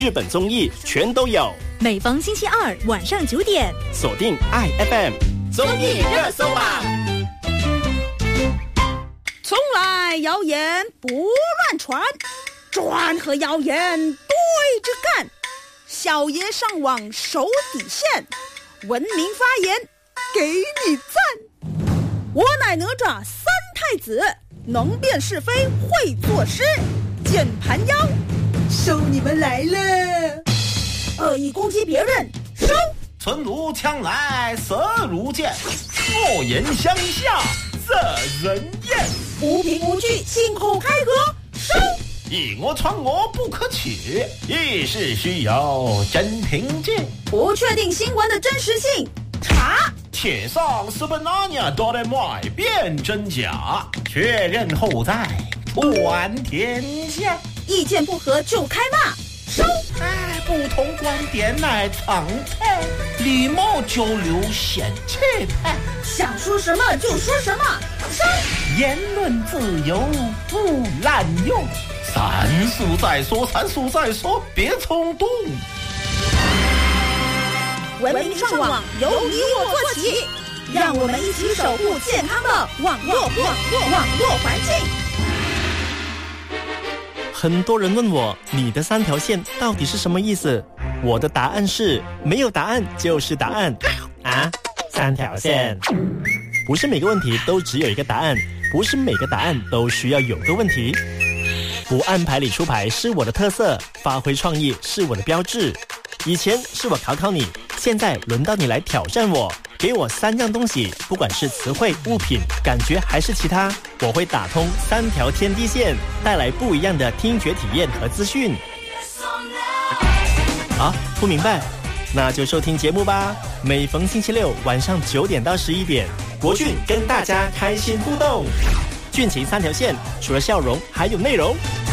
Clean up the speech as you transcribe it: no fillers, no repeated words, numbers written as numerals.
日本综艺全都有。 每逢星期二晚上9点， 锁定爱 FM 综艺热搜榜。 从来谣言不乱传，专和谣言对着干。小爷上网守底线，文明发言给你赞。我乃哪吒三太子，能辨是非会作诗。键盘妖，收你们来了！恶意攻击别人，收！ 唇如枪来舌如剑，恶言相向惹人厌。 无凭无据信口开河，收！ 以讹传讹不可取，议事需有真凭据。 不确定新闻的真实性，查。 且上是本那年都得买辨真假，确认后再传天下。 意见不合就开骂，收！ 不同观点乃常态，礼貌交流显气派。 想说什么就说什么，收！ 言论自由不滥用，三数再说，别冲动。 文明上网由你我做起，让我们一起守护健康的网络环境。 很多人问我，你的3条线到底是什么意思？我的答案是，没有答案就是答案。啊，3条线。不是每个问题都只有一个答案，不是每个答案都需要有个问题。不按牌理出牌是我的特色，发挥创意是我的标志。以前是我考你，现在轮到你来挑战我。给我3样东西，不管是词汇、物品、感觉还是其他，我会打通3条天地线，带来不一样的听觉体验和资讯。啊，不明白？那就收听节目吧。每逢星期六晚上9点到11点，国俊跟大家开心互动。俊情3条线，除了笑容还有内容。